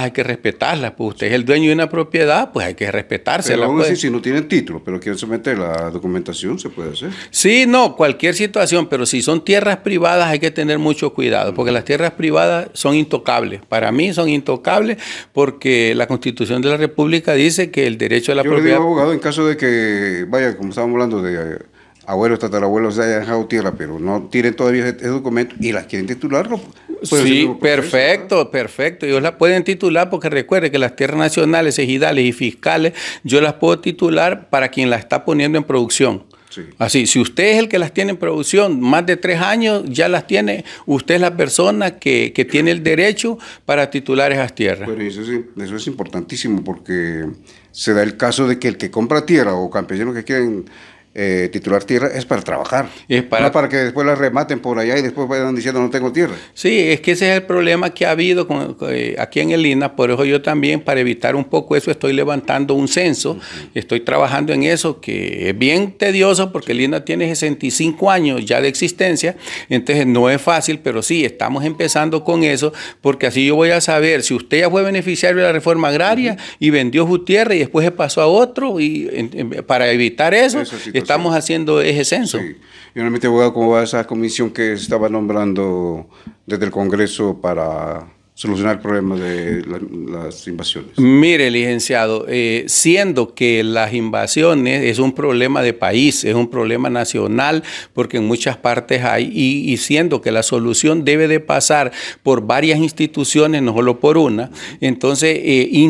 hay que respetarlas. Pues usted es el dueño de una propiedad, pues hay que respetársela. Pero aún pues. así, si no tienen título, pero quieren someter la documentación, se puede hacer. Sí, no, cualquier situación, pero si son tierras privadas hay que tener mucho cuidado, porque las tierras privadas son intocables. Para mí son intocables porque la Constitución de la República dice que el derecho a la propiedad... Yo le digo, abogado, en caso de que, vaya, como estábamos hablando de abuelos, tatarabuelos, se hayan dejado tierra, pero no tienen todavía ese documento y las quieren titularlo. Sí, perfecto, perfecto. Ellos las pueden titular porque recuerde que las tierras nacionales, ejidales y fiscales, yo las puedo titular para quien las está poniendo en producción. Sí. Así, si usted es el que las tiene en producción, más de 3 años ya las tiene, usted es la persona que tiene el derecho para titular esas tierras. Bueno, eso es importantísimo porque se da el caso de que el que compra tierra o campesinos que quieren titular tierra es para trabajar, no para que después la rematen por allá y después vayan diciendo no tengo tierra. Sí, es que ese es el problema que ha habido aquí en el INAH, por eso yo también, para evitar un poco eso, estoy levantando un censo, estoy trabajando en eso, que es bien tedioso porque el INAH tiene 65 años ya de existencia, entonces no es fácil, pero sí, estamos empezando con eso, porque así yo voy a saber si usted ya fue beneficiario de la reforma agraria y vendió su tierra y después se pasó a otro, y para evitar eso estamos haciendo ese censo. Sí. Y realmente, abogado, ¿cómo va esa comisión que se estaba nombrando desde el Congreso para solucionar el problema de las invasiones? Mire, licenciado, siendo que las invasiones es un problema de país, es un problema nacional, porque en muchas partes hay, y siendo que la solución debe de pasar por varias instituciones, no solo por una, entonces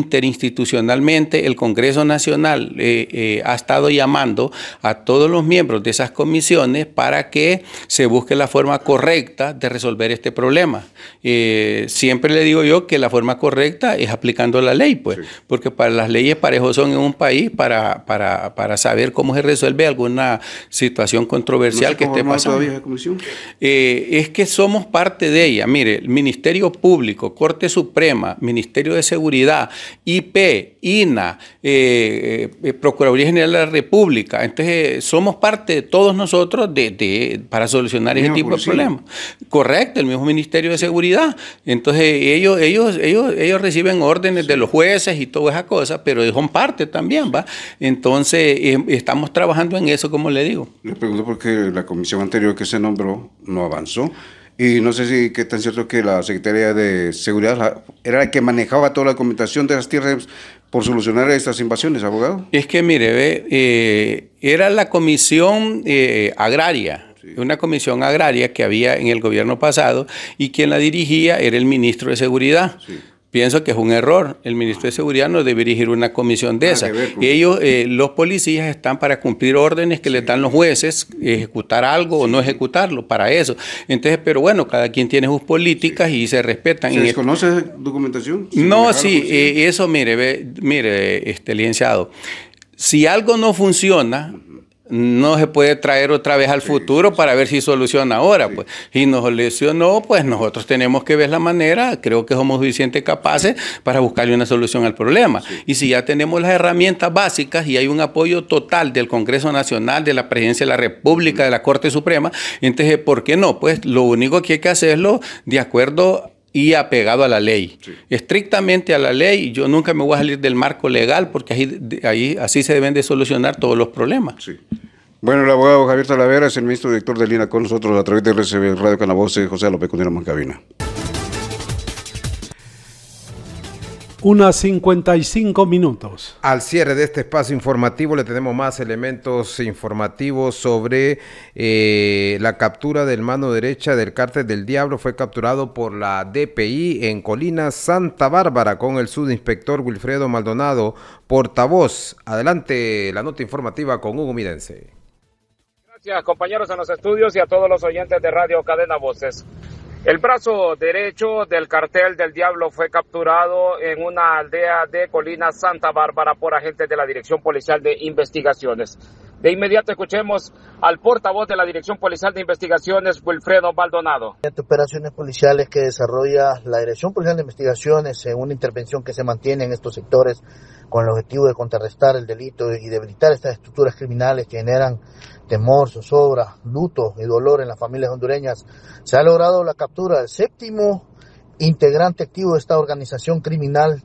interinstitucionalmente el Congreso Nacional ha estado llamando a todos los miembros de esas comisiones para que se busque la forma correcta de resolver este problema. Siempre le digo yo que la forma correcta es aplicando la ley, pues, sí. Porque para las leyes parejos son en un país para saber cómo se resuelve alguna situación controversial que esté pasando. ¿Todavía esa comisión? Es que somos parte de ella. Mire, el Ministerio Público, Corte Suprema, Ministerio de Seguridad, IP, INAH, Procuraduría General de la República. Entonces, somos parte de todos nosotros para solucionar ese tipo de problemas. Correcto, el mismo Ministerio de Seguridad. Entonces, ellos reciben órdenes de los jueces y toda esa cosa, pero son parte también, ¿va? Entonces, estamos trabajando en eso, como le digo. Le pregunto porque la comisión anterior que se nombró no avanzó. Y no sé si qué tan cierto que la Secretaría de Seguridad era la que manejaba toda la documentación de las tierras por solucionar estas invasiones, abogado. Es que, mire, era la comisión agraria. Una comisión agraria que había en el gobierno pasado y quien la dirigía era el ministro de Seguridad. Sí. Pienso que es un error. El ministro de Seguridad no debe dirigir una comisión de esa. Ellos, los policías, están para cumplir órdenes que les dan los jueces, ejecutar algo o no ejecutarlo, para eso. Entonces, pero bueno, cada quien tiene sus políticas y se respetan. ¿Se desconoce documentación? No, sí, eso, mire, licenciado, si algo no funciona, no se puede traer otra vez al futuro para ver si soluciona ahora. Pues. Si nos solucionó, pues nosotros tenemos que ver la manera, creo que somos suficientemente capaces para buscarle una solución al problema. Y si ya tenemos las herramientas básicas y hay un apoyo total del Congreso Nacional, de la Presidencia de la República, de la Corte Suprema, entonces, ¿por qué no? Pues lo único que hay que hacerlo de acuerdo y apegado a la ley, estrictamente a la ley. Yo nunca me voy a salir del marco legal porque así se deben de solucionar todos los problemas. Sí. Bueno, el abogado Javier Talavera es el ministro director del INAH con nosotros a través de RCB Radio Canavoce, José López Cundina en cabina. 1:55. Al cierre de este espacio informativo le tenemos más elementos informativos sobre la captura del mano derecha del Cártel del Diablo. Fue capturado por la DPI en Colina, Santa Bárbara, con el subinspector Wilfredo Maldonado, portavoz. Adelante la nota informativa con Hugo Midense. Gracias, compañeros en los estudios y a todos los oyentes de Radio Cadena Voces. El brazo derecho del Cartel del Diablo fue capturado en una aldea de Colina, Santa Bárbara, por agentes de la Dirección Policial de Investigaciones. De inmediato escuchemos al portavoz de la Dirección Policial de Investigaciones, Wilfredo Maldonado. Operaciones policiales que desarrolla la Dirección Policial de Investigaciones en una intervención que se mantiene en estos sectores con el objetivo de contrarrestar el delito y debilitar estas estructuras criminales que generan temor, zozobra, luto y dolor en las familias hondureñas. Se ha logrado la captura del 7º integrante activo de esta organización criminal